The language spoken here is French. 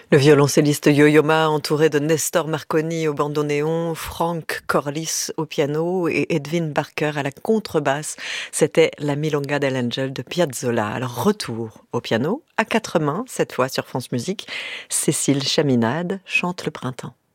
Le violoncelliste Yo-Yo Ma, entouré de Nestor Marconi au bandoneon, Frank Corliss au piano et Edwin Barker à la contrebasse. C'était la Milonga dell'Angel de Piazzolla. Alors retour au piano, à quatre mains, cette fois sur France Musique. Cécile Chaminade chante le printemps.